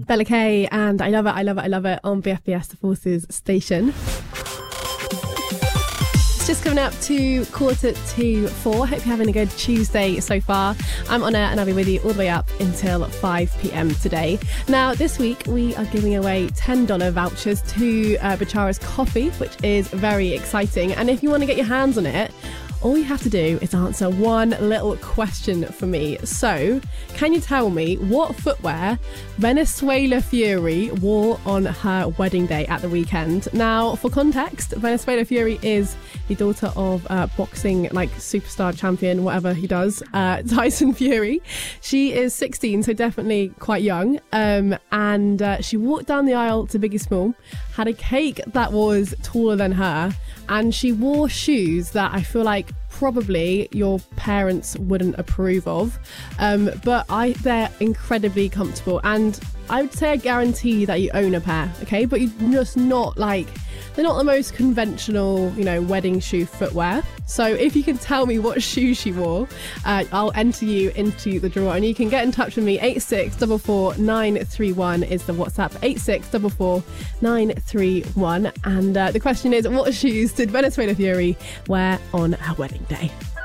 Bella K, and I love it, I love it, I love it on BFBS, the Forces station. It's just coming up to 4:45. Hope you're having a good Tuesday so far. I'm Honor and I'll be with you all the way up until 5 p.m. today. Now, this week we are giving away $10 vouchers to Bachara's Coffee, which is very exciting. And if you want to get your hands on it, all you have to do is answer one little question for me. So, can you tell me what footwear Venezuela Fury wore on her wedding day at the weekend? Now, for context, Venezuela Fury is the daughter of boxing, superstar champion, whatever he does, Tyson Fury. She is 16, so definitely quite young. And she walked down the aisle to Biggie Small, had a cake that was taller than her, and she wore shoes that I feel like probably your parents wouldn't approve of, but they're incredibly comfortable, and I would say I guarantee that you own a pair, okay? But you're just not they're not the most conventional, wedding shoe footwear. So if you can tell me what shoe she wore, I'll enter you into the draw, and you can get in touch with me. 8644931 is the WhatsApp, 8644931, and the question is, what shoes did Venezuela Fury wear on her wedding day?